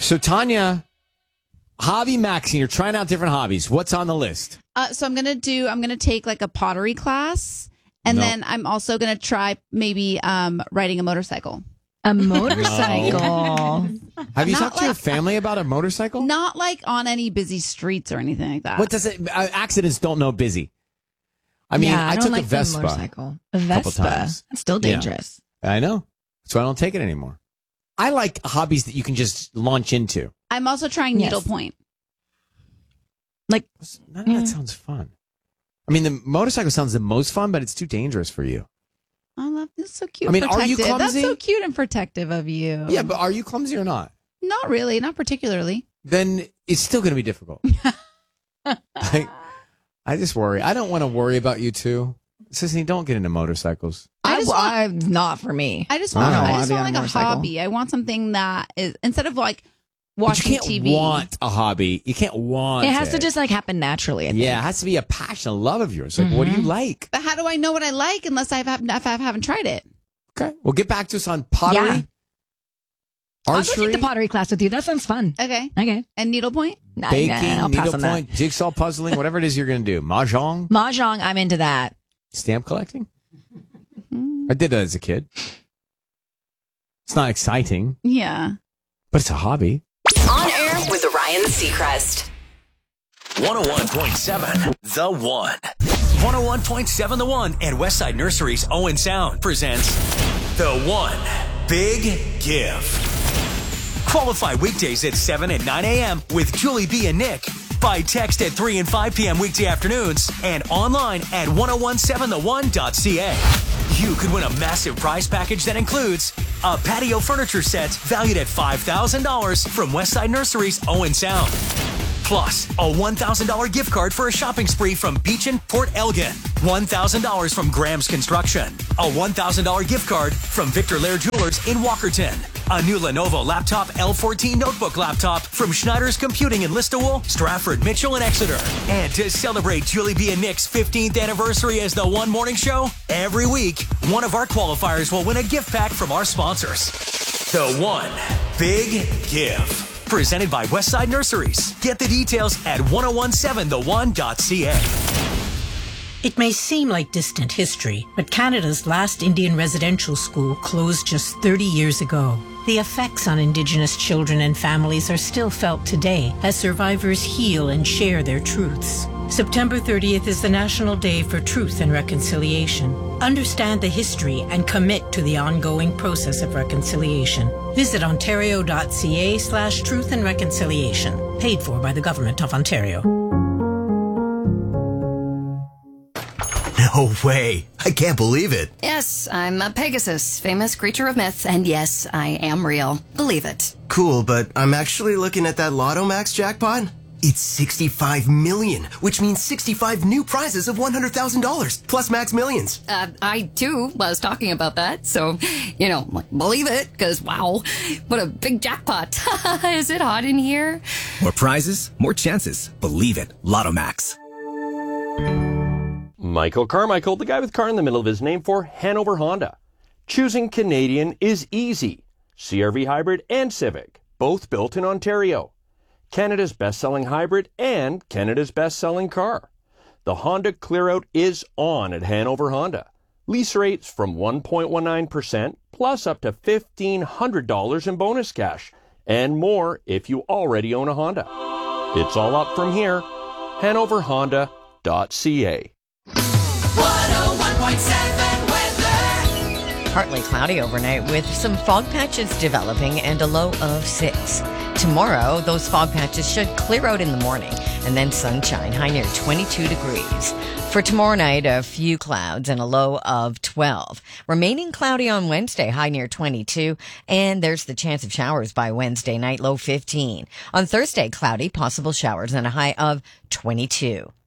So, Tanya, hobby maxing, you're trying out different hobbies. What's on the list? So I'm going to take like a pottery class. And then I'm also going to try maybe riding a motorcycle. A motorcycle. Have you talked to your family about a motorcycle? Not like on any busy streets or anything like that. What does it? Accidents don't know busy. I mean, yeah, I took like a Vespa. Motorcycle. A couple Vespa. times. That's still dangerous. Yeah, I know. So I don't take it anymore. I like hobbies that you can just launch into. I'm also trying needlepoint. Like, none of that sounds fun. I mean, the motorcycle sounds the most fun, but it's too dangerous for you. I love this. So cute. I mean, protective. are you clumsy? That's so cute and protective of you. Yeah, but are you clumsy or not? Not really. Not particularly. Then it's still going to be difficult. I just worry. I don't want to worry about you two. Sissy, don't get into motorcycles. Not for me. I just want like a motorcycle. hobby. I want something that is instead of like But watching you can't TV. want a hobby. You can't want It has to just like happen naturally. I think. Yeah, it has to be a passion, a love of yours. Like, what do you like? But how do I know what I like unless if I haven't tried it? Okay. Well, get back to us on pottery. Yeah. I'll go Archery, take the pottery class with you. That sounds fun. Okay. Okay. And needlepoint? baking, I'll pass on that. needlepoint, jigsaw puzzling, whatever it is you're going to do. Mahjong, Mahjong, I'm into that. stamp collecting. I did that as a kid. It's not exciting, Yeah. but it's a hobby. On air with Ryan Seacrest. 101.7 The One. 101.7 The One and Westside Nursery's Owen Sound presents The One Big Give. Qualify weekdays at 7 and 9 a.m. with Julie B. and Nick. By text at 3 and 5 p.m. weekday afternoons and online at 1017theone.ca. You could win a massive prize package that includes a patio furniture set valued at $5,000 from Westside Nursery's Owen Sound. Plus, a $1,000 gift card for a shopping spree from Beach and Port Elgin. $1,000 from Graham's Construction. A $1,000 gift card from Victor Lair Jewelers in Walkerton. A new Lenovo laptop L14 notebook laptop from Schneider's Computing in Listowel, Stratford, Mitchell, and Exeter. And to celebrate Julie B. and Nick's 15th anniversary as the One Morning Show, every week, one of our qualifiers will win a gift pack from our sponsors. The One Big Give. Presented by Westside Nurseries. Get the details at 1017theone.ca. It may seem like distant history, but Canada's last Indian residential school closed just 30 years ago. The effects on Indigenous children and families are still felt today as survivors heal and share their truths. September 30th is the National Day for Truth and Reconciliation. Understand the history and commit to the ongoing process of reconciliation. Visit ontario.ca/truth and reconciliation. Paid for by the Government of Ontario. No way. I can't believe it. Yes, I'm a Pegasus, famous creature of myth, and yes, I am real. Believe it. Cool, but I'm actually looking at that Lotto Max jackpot. It's 65 million, which means 65 new prizes of $100,000 plus Max Millions. I too was talking about that, so, believe it, because wow, what a big jackpot. Is it hot in here? More prizes, more chances. Believe it. Lotto Max. Michael Carmichael, the guy with car in the middle of his name, for Hanover Honda. Choosing Canadian is easy. CR-V Hybrid and Civic, both built in Ontario. Canada's best-selling hybrid and Canada's best-selling car. The Honda Clearout is on at Hanover Honda. Lease rates from 1.19% plus up to $1,500 in bonus cash. And more if you already own a Honda. It's all up from here. HanoverHonda.ca. 101.7 weather. Partly cloudy overnight with some fog patches developing and a low of 6. Tomorrow, those fog patches should clear out in the morning and then sunshine, high near 22 degrees. For tomorrow night, a few clouds and a low of 12. Remaining cloudy on Wednesday, high near 22. And there's the chance of showers by Wednesday night, low 15. On Thursday, cloudy, possible showers and a high of 22.